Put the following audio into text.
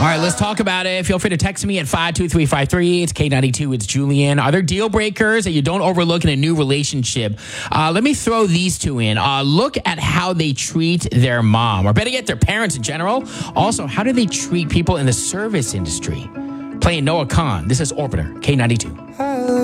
All right, let's talk about it. Feel free to text me at 52353. It's K92. It's Julian. Are there deal breakers that you don't overlook in a new relationship? Let me throw these two in. Look at how they treat their mom, or better yet, their parents in general. Also, how do they treat people in the service industry? Playing Noah Khan. This is Orbiter, K92.